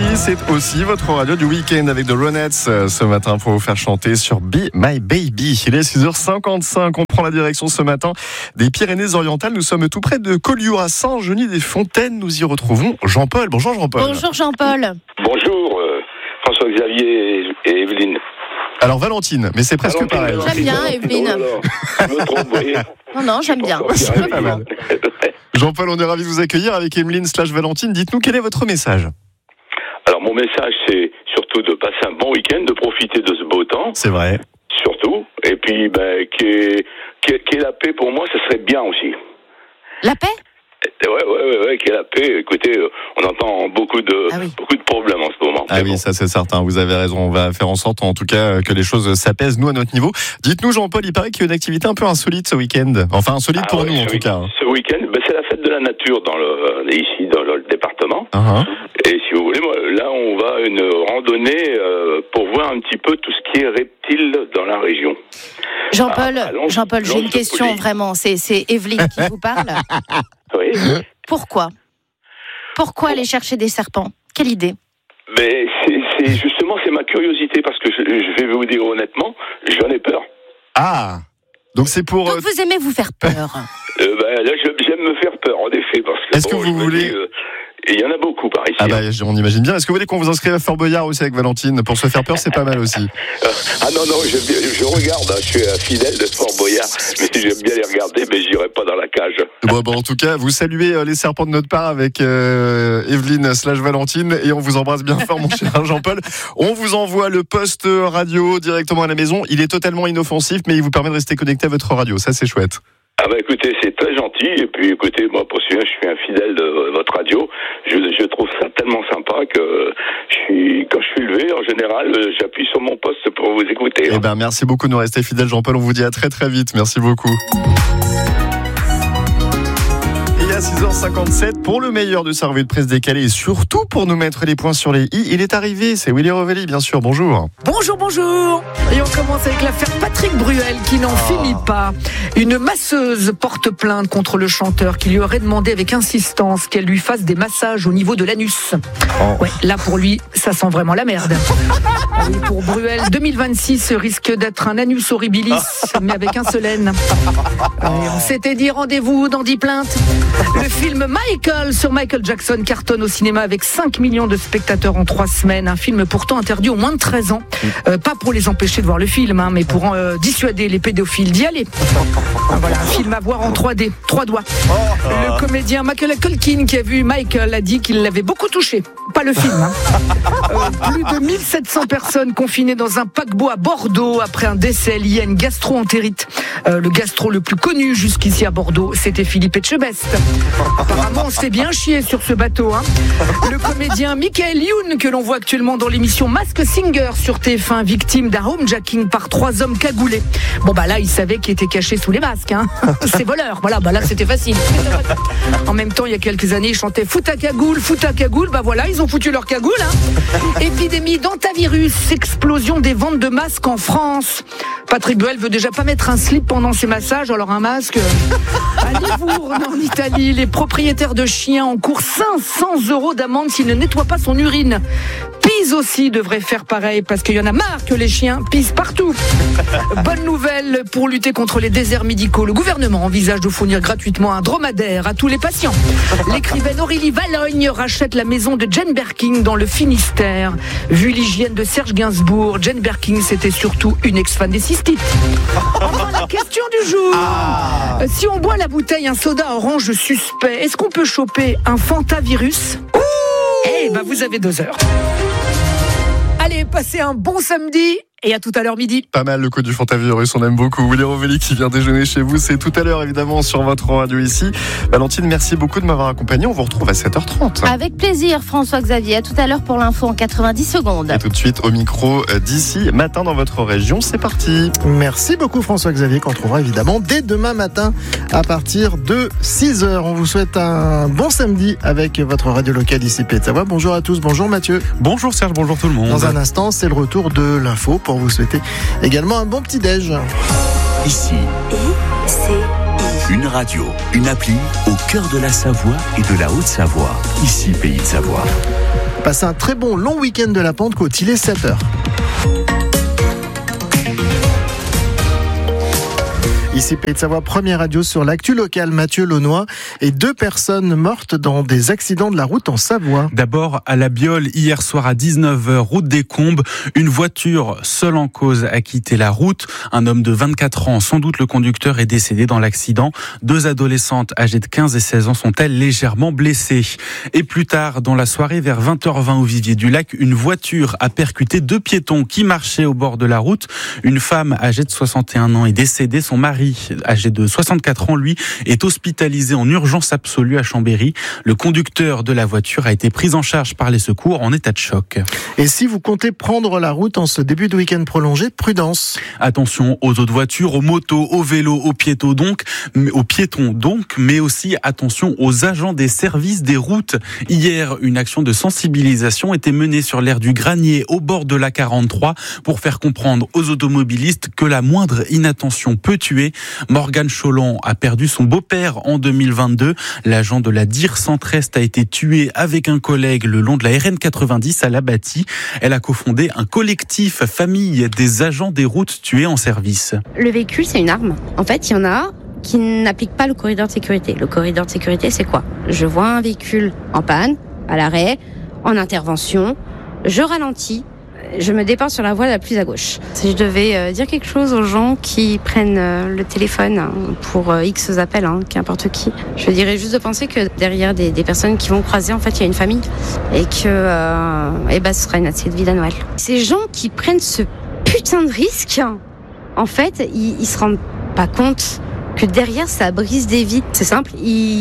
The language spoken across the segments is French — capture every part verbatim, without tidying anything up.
ici, c'est aussi votre radio du week-end avec The Ronettes ce matin pour vous faire chanter sur Be My Baby. Il est six heures cinquante-cinq, on prend la direction ce matin des Pyrénées-Orientales. Nous sommes tout près de Collioure à Saint-Genis-des-Fontaines. Nous y retrouvons Jean-Paul. Bonjour Jean-Paul. Bonjour Jean-Paul. Bonjour euh, François-Xavier et Evelyne. Alors Valentine, mais c'est presque Valentine, pareil. Valentine. J'aime bien Evelyne. Oh là là, je me trompe, vous voyez. Non, non, j'aime bien. C'est pas mal. Jean-Paul, on est ravis de vous accueillir avec Emeline slash Valentine. Dites-nous quel est votre message. Alors mon message, c'est surtout de passer un bon week-end, de profiter de ce beau temps. C'est vrai. Surtout. Et puis, ben, qu'il y ait, qu'il y ait, qu'il y ait la paix pour moi, ça serait bien aussi. La paix ? Ouais, ouais, ouais, ouais, qu'il y ait la paix. Écoutez, on entend beaucoup de, ah oui. beaucoup de problèmes en ce moment. Ah oui, bon. Ça c'est certain, vous avez raison. On va faire en sorte, en tout cas, que les choses s'apaisent, nous, à notre niveau. Dites-nous, Jean-Paul, il paraît qu'il y a une activité un peu insolite ce week-end. Enfin, insolite ah, pour ouais, nous, en tout week- cas. Ce week-end, ben, c'est la fête de la nature dans le, ici, dans le département. Uh-huh. Et si vous voulez, moi, là, on va à une randonnée euh, pour voir un petit peu tout ce qui est reptiles dans la région. Jean-Paul, ah, allons, Jean-Paul, j'ai une question poli. vraiment. C'est, c'est Evelyne qui vous parle. Oui. Pourquoi Pourquoi aller chercher des serpents ? Quelle idée ? Mais c'est, c'est justement c'est ma curiosité parce que je, je vais vous dire honnêtement, j'en ai peur. Ah, donc c'est pour. Donc vous aimez vous faire peur. euh, ben, là, j'aime me faire peur en effet parce que. Est-ce bon, que vous voulez dis, euh, il y en a beaucoup par ici. Ah bah, on imagine bien. Est-ce que vous voulez qu'on vous inscrive à Fort Boyard aussi avec Valentine pour se faire peur, c'est pas mal aussi. Ah non non, je, je regarde, hein, je suis un fidèle de Fort Boyard, mais si j'aime bien les regarder, mais j'irai pas dans la cage. Bon, bon en tout cas, vous saluez les serpents de notre part avec euh, Evelyne slash Valentine et on vous embrasse bien fort, mon cher Jean-Paul. On vous envoie le poste radio directement à la maison. Il est totalement inoffensif, mais il vous permet de rester connecté à votre radio. Ça, c'est chouette. Ah bah écoutez, c'est très gentil. Et puis écoutez, moi pour celui-là, je suis un fidèle de votre radio. Je, je trouve ça tellement sympa que je suis, quand je suis levé, en général, j'appuie sur mon poste pour vous écouter. Eh ben, merci beaucoup de nous rester fidèles, Jean-Paul. On vous dit à très très vite. Merci beaucoup. Et à six heures cinquante-sept, pour le meilleur de sa revue de presse décalée et surtout pour nous mettre les points sur les i, il est arrivé. C'est Willy Rovelli, bien sûr. Bonjour. Bonjour, bonjour. Et on commence avec l'affaire Patrick Bruel qui n'en oh. finit pas. Une masseuse porte plainte contre le chanteur qui lui aurait demandé avec insistance qu'elle lui fasse des massages au niveau de l'anus. Oh. Ouais, là pour lui, ça sent vraiment la merde. Ah oui, pour Bruel, deux mille vingt-six risque d'être un anus horribilis, mais avec un seul N. Ouais, on s'était dit rendez-vous dans dix plaintes. Le film Michael sur Michael Jackson cartonne au cinéma avec cinq millions de spectateurs en trois semaines. Un film pourtant interdit aux moins de treize ans. Euh, pas pour les empêcher de voir le film, hein, mais pour euh, dissuader les pédophiles d'y aller. Voilà, un film à voir en trois D, trois doigts. Le comédien Macaulay Culkin qui a vu Michael a dit qu'il l'avait beaucoup touché. Pas le film. Hein. Euh, plus de mille sept cents personnes confinées dans un paquebot à Bordeaux après un décès lié à une gastro-entérite. Euh, le gastro le plus connu jusqu'ici à Bordeaux, c'était Philippe Etchebest. Apparemment, on se fait bien chier sur ce bateau. Hein. Le comédien Michael Youn, que l'on voit actuellement dans l'émission Masked Singer sur T F un, victime d'un homejacking par trois hommes cagoulés. Bon, bah là, il savait qu'il était caché sous les masques. Hein. C'est voleur. Voilà, bah là, c'était facile. En même temps, il y a quelques années, ils chantaient fout ta cagoule, fout ta cagoule. Bah voilà, ils ont foutu leur cagoule. Hein. Épidémie d'antavirus, explosion des ventes de masques en France. Patrick Bruel veut déjà pas mettre un slip pendant ses massages, alors un masque. À Livourne, en Italie, les propriétaires de chiens encourent cinq cents euros d'amende s'ils ne nettoient pas son urine. Pise aussi devrait faire pareil parce qu'il y en a marre que les chiens pissent partout. Bonne nouvelle pour lutter contre les déserts médicaux. Le gouvernement envisage de fournir gratuitement un dromadaire à tous les patients. L'écrivaine Aurélie Valogne rachète la maison de Jane Birkin dans le Finistère. Vu l'hygiène de Serge Gainsbourg, Jane Birkin c'était surtout une ex-fan des cystites. Enfin, la question du jour. Ah. Si on boit la bouteille un soda orange suspect, est-ce qu'on peut choper un fantavirus ? Eh ben vous avez deux heures. Allez, passez un bon samedi et à tout à l'heure midi. Pas mal le coup du fantavirus, on aime beaucoup. Willy Rovelli qui vient déjeuner chez vous, c'est tout à l'heure évidemment sur votre radio ici. Valentine, merci beaucoup de m'avoir accompagné, on vous retrouve à sept heures trente. Avec plaisir François-Xavier, à tout à l'heure pour l'info en quatre-vingt-dix secondes. Et tout de suite au micro d'ici matin dans votre région, c'est parti. Merci beaucoup François-Xavier qu'on retrouvera évidemment dès demain matin à partir de six heures. On vous souhaite un bon samedi avec votre radio locale ici Pays de Savoie. Bonjour à tous, bonjour Mathieu. Bonjour Serge, bonjour tout le monde. Dans un instant, c'est le retour de l'info pour vous souhaiter également un bon petit déj. Ici. Et c'est Une radio, une appli au cœur de la Savoie et de la Haute-Savoie. Ici, Pays de Savoie. Passez un très bon long week-end de la Pentecôte, il est sept heures. Ici Pays de Savoie, première radio sur l'actu locale, Mathieu Launois, et deux personnes mortes dans des accidents de la route en Savoie. D'abord à la Biole, hier soir à dix-neuf heures, route des Combes, une voiture seule en cause a quitté la route. Un homme de vingt-quatre ans, sans doute le conducteur, est décédé dans l'accident. Deux adolescentes âgées de quinze et seize ans sont-elles légèrement blessées. Et plus tard, dans la soirée, vers vingt heures vingt au Vivier du Lac, une voiture a percuté deux piétons qui marchaient au bord de la route. Une femme âgée de soixante et un ans est décédée, son mari âgé de soixante-quatre ans, lui, est hospitalisé en urgence absolue à Chambéry. Le conducteur de la voiture a été pris en charge par les secours en état de choc. Et si vous comptez prendre la route en ce début de week-end prolongé, prudence. Attention aux autres voitures, aux motos, aux vélos, aux piétons donc, aux piétons donc, mais aussi attention aux agents des services des routes. Hier, une action de sensibilisation était menée sur l'aire du Granier, au bord de l'A quarante-trois, pour faire comprendre aux automobilistes que la moindre inattention peut tuer. Morgane Cholon a perdu son beau-père en deux mille vingt-deux. L'agent de la D I R Centre-Est a été tué avec un collègue le long de la R N quatre-vingt-dix à La Bâtie. Elle a cofondé un collectif famille des agents des routes tués en service. Le véhicule, c'est une arme. En fait, il y en a qui n'appliquent pas le corridor de sécurité. Le corridor de sécurité, c'est quoi ? Je vois un véhicule en panne, à l'arrêt, en intervention, je ralentis. Je me départ sur la voie la plus à gauche. Si je devais euh, dire quelque chose aux gens qui prennent euh, le téléphone pour euh, X appels, hein, qu'importe qui, je dirais juste de penser que derrière des, des personnes qui vont croiser, en fait, il y a une famille et que euh, eh ben, ce sera une assiette vide à Noël. Ces gens qui prennent ce putain de risque, en fait, ils, ils se rendent pas compte que derrière, ça brise des vies. C'est simple,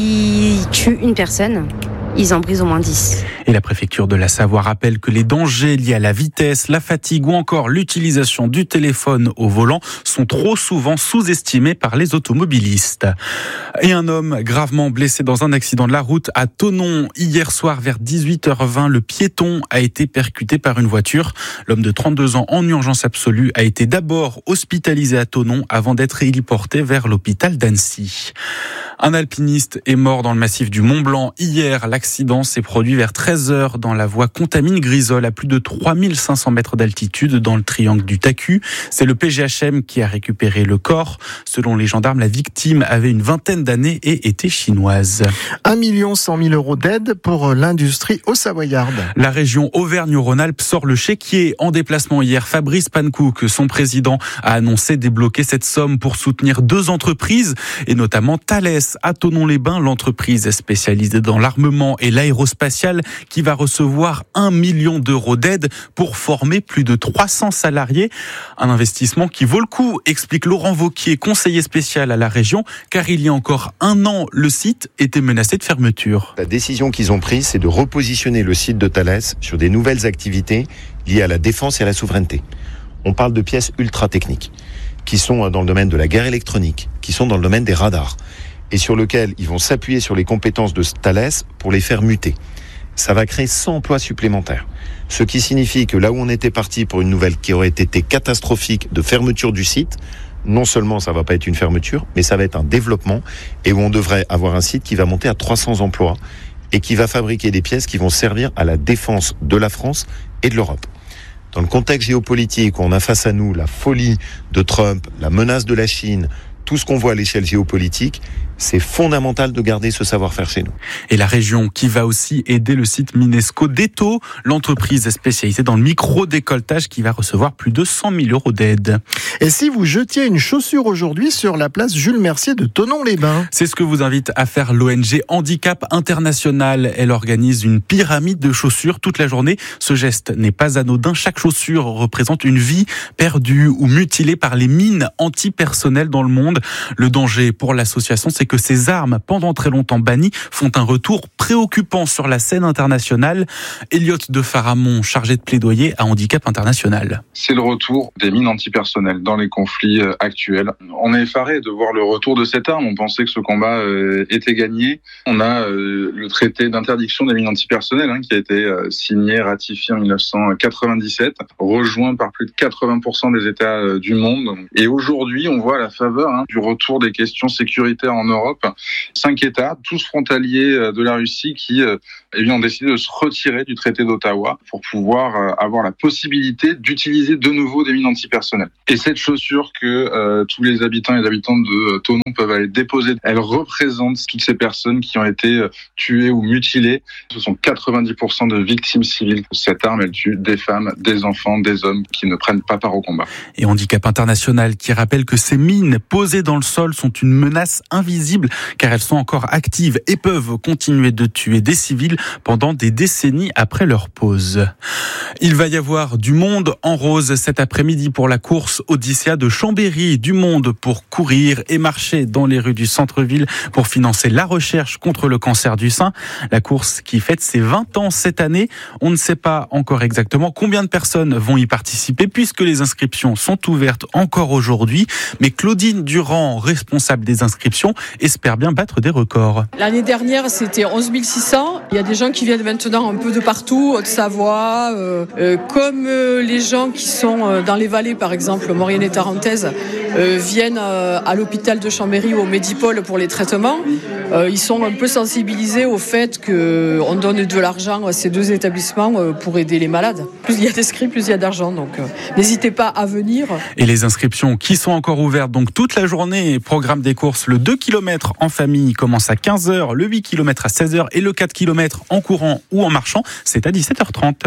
ils tuent une personne. Ils en brisent au moins dix. Et la préfecture de la Savoie rappelle que les dangers liés à la vitesse, la fatigue ou encore l'utilisation du téléphone au volant sont trop souvent sous-estimés par les automobilistes. Et un homme gravement blessé dans un accident de la route à Thonon. Hier soir vers dix-huit heures vingt, le piéton a été percuté par une voiture. L'homme de trente-deux ans en urgence absolue a été d'abord hospitalisé à Thonon avant d'être héliporté vers l'hôpital d'Annecy. Un alpiniste est mort dans le massif du Mont Blanc hier. L'accident s'est produit vers treize heures dans la voie Contamine-Grisol à plus de trois mille cinq cents mètres d'altitude dans le triangle du Tacu. C'est le P G H M qui a récupéré le corps. Selon les gendarmes, la victime avait une vingtaine d'années et était chinoise. un million cent mille euros d'aide pour l'industrie haut-savoyarde. La région Auvergne-Rhône-Alpes sort le chéquier. En déplacement hier, Fabrice Pankouk, son président, a annoncé débloquer cette somme pour soutenir deux entreprises et notamment Thales à Thonon-les-Bains, l'entreprise spécialisée dans l'armement et l'aérospatial qui va recevoir un million d'euros d'aide pour former plus de trois cents salariés. Un investissement qui vaut le coup, explique Laurent Vauquier, conseiller spécial à la région, car il y a encore un an, le site était menacé de fermeture. La décision qu'ils ont prise, c'est de repositionner le site de Thales sur des nouvelles activités liées à la défense et à la souveraineté. On parle de pièces ultra techniques qui sont dans le domaine de la guerre électronique, qui sont dans le domaine des radars, et sur lequel ils vont s'appuyer sur les compétences de Thales pour les faire muter. Ça va créer cent emplois supplémentaires. Ce qui signifie que là où on était parti pour une nouvelle qui aurait été catastrophique de fermeture du site, non seulement ça va pas être une fermeture, mais ça va être un développement et où on devrait avoir un site qui va monter à trois cents emplois et qui va fabriquer des pièces qui vont servir à la défense de la France et de l'Europe. Dans le contexte géopolitique où on a face à nous la folie de Trump, la menace de la Chine, tout ce qu'on voit à l'échelle géopolitique, c'est fondamental de garder ce savoir-faire chez nous. Et la région qui va aussi aider le site Minesco d'Eto, l'entreprise spécialisée dans le micro-décolletage qui va recevoir plus de cent mille euros d'aide. Et si vous jetiez une chaussure aujourd'hui sur la place Jules Mercier de Thonon-les-Bains ? C'est ce que vous invite à faire l'O N G Handicap International. Elle organise une pyramide de chaussures toute la journée. Ce geste n'est pas anodin. Chaque chaussure représente une vie perdue ou mutilée par les mines antipersonnelles dans le monde. Le danger pour l'association, c'est que ces armes, pendant très longtemps bannies, font un retour préoccupant sur la scène internationale. Elliot de Faramond, chargé de plaidoyer à Handicap International. C'est le retour des mines antipersonnelles dans les conflits actuels. On est effaré de voir le retour de cette arme. On pensait que ce combat était gagné. On a le traité d'interdiction des mines antipersonnelles hein, qui a été signé, ratifié en dix-neuf cent quatre-vingt-dix-sept, rejoint par plus de quatre-vingts pour cent des États du monde. Et aujourd'hui, on voit à la faveur hein, du retour des questions sécuritaires en Europe Europe, cinq États, tous frontaliers de la Russie, qui eh bien, ont décidé de se retirer du traité d'Ottawa pour pouvoir avoir la possibilité d'utiliser de nouveau des mines antipersonnelles. Et cette chaussure que euh, tous les habitants et les habitantes de Thonon peuvent aller déposer, elle représente toutes ces personnes qui ont été tuées ou mutilées. Ce sont quatre-vingt-dix pour cent de victimes civiles. Cette arme, elle tue des femmes, des enfants, des hommes qui ne prennent pas part au combat. Et Handicap International qui rappelle que ces mines posées dans le sol sont une menace invisible car elles sont encore actives et peuvent continuer de tuer des civils pendant des décennies après leur pose. Il va y avoir du monde en rose cet après-midi pour la course Odyssea de Chambéry. Du monde pour courir et marcher dans les rues du centre-ville pour financer la recherche contre le cancer du sein. La course qui fête ses vingt ans cette année. On ne sait pas encore exactement combien de personnes vont y participer puisque les inscriptions sont ouvertes encore aujourd'hui. Mais Claudine Durand, responsable des inscriptions, espère bien battre des records. L'année dernière, c'était onze mille six cents. Il y a des gens qui viennent maintenant un peu de partout, Haute-Savoie, euh, euh, comme euh, les gens qui sont euh, dans les vallées, par exemple, Maurienne et Tarentaise, euh, viennent euh, à l'hôpital de Chambéry ou au Médipôle pour les traitements. Euh, ils sont un peu sensibilisés au fait qu'on donne de l'argent à ces deux établissements euh, pour aider les malades. Plus il y a d'inscrits, plus il y a d'argent. Donc euh, n'hésitez pas à venir. Et les inscriptions qui sont encore ouvertes donc toute la journée. Programme des courses, le deux kilomètres en famille commence à quinze heures, le huit kilomètres à seize heures et le quatre kilomètres en courant ou en marchant, c'est à dix-sept heures trente.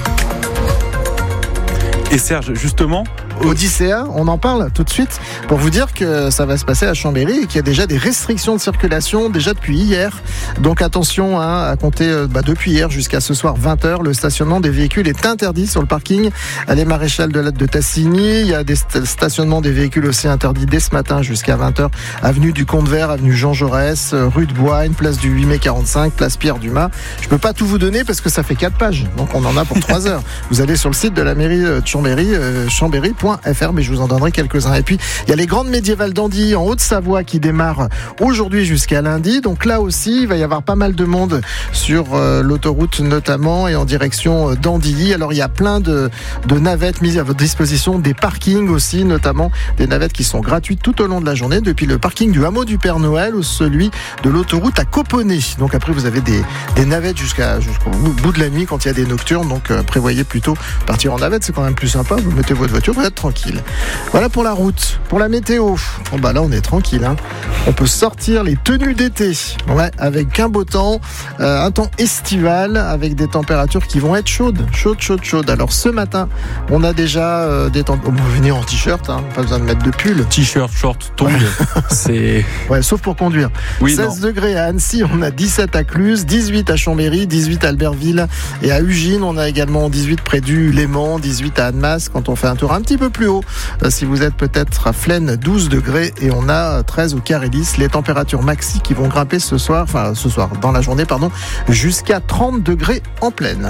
Et Serge, justement... Odyssea, on en parle tout de suite pour vous dire que ça va se passer à Chambéry et qu'il y a déjà des restrictions de circulation déjà depuis hier. Donc attention hein, à compter bah, depuis hier jusqu'à ce soir vingt heures. Le stationnement des véhicules est interdit sur le parking à les Maréchal de, de Tassigny. Il y a des stationnements des véhicules aussi interdits dès ce matin jusqu'à vingt heures. Avenue du Comte-Vert, avenue Jean Jaurès, rue de Boigne, place du huit mai quarante-cinq, place Pierre Dumas. Je peux pas tout vous donner parce que ça fait quatre pages. Donc on en a pour trois heures. Vous allez sur le site de la mairie de Chambéry, euh, chambéry point f r, mais je vous en donnerai quelques-uns. Et puis, il y a les grandes médiévales d'Andy en Haute-Savoie qui démarrent aujourd'hui jusqu'à lundi. Donc là aussi, il va y avoir pas mal de monde sur euh, l'autoroute notamment et en direction euh, d'Andilly. Alors, il y a plein de, de navettes mises à votre disposition, des parkings aussi, notamment des navettes qui sont gratuites tout au long de la journée, depuis le parking du hameau du Père Noël ou celui de l'autoroute à Coponnet. Donc après, vous avez des, des navettes jusqu'à, jusqu'au bout de la nuit quand il y a des nocturnes. Donc euh, prévoyez plutôt partir en navette, c'est quand même plus sympa. Vous mettez votre voiture, vous êtes tranquille. Voilà pour la route. Pour la météo, bon bah là on est tranquille. Hein. On peut sortir les tenues d'été, ouais, avec un beau temps, euh, un temps estival, avec des températures qui vont être chaudes, chaudes, chaudes, chaudes. Alors ce matin, on a déjà euh, des temps. On peut venir en t-shirt, hein, pas besoin de mettre de pull. T-shirt, short, tongs, c'est. Ouais, sauf pour conduire. Oui, seize non. degrés à Annecy, on a dix-sept à Cluse, dix-huit à Chambéry, dix-huit à Albertville et à Ugine. On a également dix-huit près du Léman, dix-huit à Annemasse. Quand on fait un tour un petit peu plus haut, si vous êtes peut-être à Flaine, douze degrés, et on a treize au Carélis. Les températures maxi qui vont grimper ce soir, enfin ce soir, dans la journée, pardon, jusqu'à trente degrés en pleine.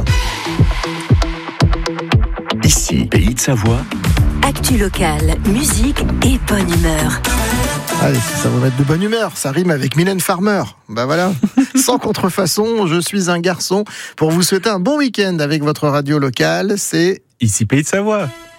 Ici, Pays de Savoie. Actu locale, musique et bonne humeur. Allez, si ça vous met de bonne humeur, ça rime avec Mylène Farmer. Bah voilà, sans contrefaçon, je suis un garçon. Pour vous souhaiter un bon week-end avec votre radio locale, c'est Ici Pays de Savoie.